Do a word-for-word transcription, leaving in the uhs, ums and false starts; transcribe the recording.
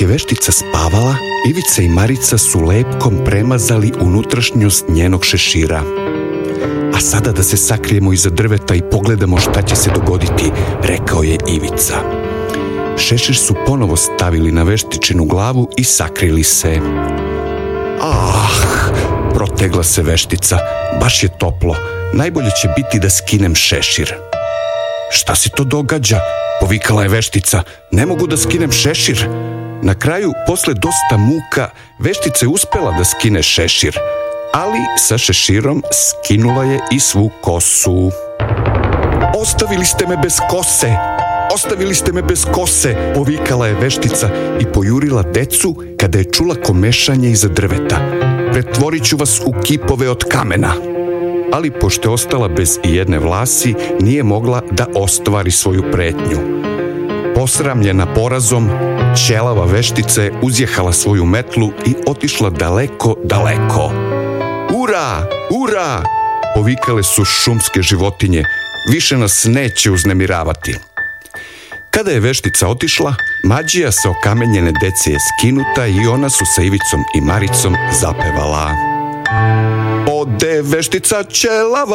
je veštica spavala, Ivica i Marica su lepkom premazali unutrašnjost njenog šešira. A sada da se sakrijemo iza drveta i pogledamo šta će se dogoditi, rekao je Ivica. Šešir su ponovo stavili na veštičinu glavu i sakrili se. Ah, protegla se veštica, baš je toplo, najbolje će biti da skinem šešir. Šta se to događa? Povikala je veštica, ne mogu da skinem šešir. Na kraju, posle dosta muka, veštica je uspela da skine šešir, ali sa šeširom skinula je i svu kosu. Ostavili ste me bez kose! Ostavili ste me bez kose, povikala je veštica i pojurila decu kada je čula komešanje iza drveta. Pretvorit ću vas u kipove od kamena. Ali pošto je ostala bez ijedne vlasi, nije mogla da ostvari svoju pretnju. Posramljena porazom, ćelava veštica je uzjehala svoju metlu i otišla daleko, daleko. Ura! Ura! Povikale su šumske životinje. Više nas neće uznemiravati. Kada je veštica otišla, mađija sa okamenjene dece je skinuta i ona su sa Ivicom i Maricom zapevala. Ode veštica ćelava